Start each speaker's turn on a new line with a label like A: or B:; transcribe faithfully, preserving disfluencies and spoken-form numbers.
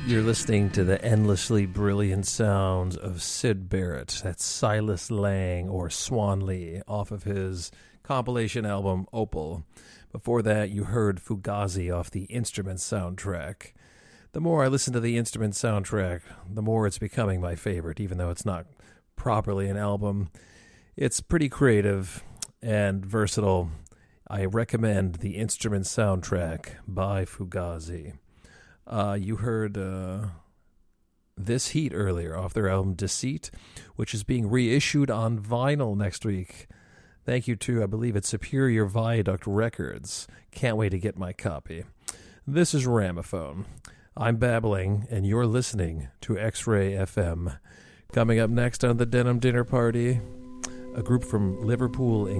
A: You're listening to the endlessly brilliant sounds of Syd Barrett. That's Silas Lang, or Swanlee, off of his compilation album Opal. Before that, you heard Fugazi off the Instrument soundtrack. The more I listen to the Instrument soundtrack, the more it's becoming my favorite, even though it's not properly an album. It's pretty creative and versatile. I recommend the Instrument soundtrack by Fugazi. Uh, you heard uh, This Heat earlier off their album Deceit, which is being reissued on vinyl next week. Thank you to, I believe it's Superior Viaduct Records. Can't wait to get my copy. This is Ramaphone. I'm babbling, and you're listening to X-Ray F M. Coming up next on the Denim Dinner Party, a group from Liverpool, England.